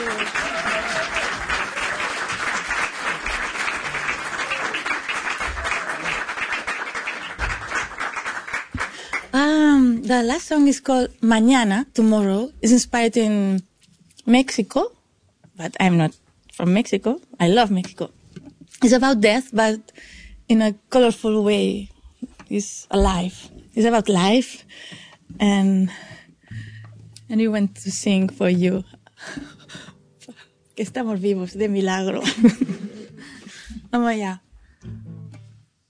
The last song is called Mañana, Tomorrow. It's inspired in Mexico, but I'm not from Mexico. I love Mexico. It's about death, but in a colorful way. It's alive. It's about life. And we want to sing for you. Que estamos vivos, de milagro. Vamos allá.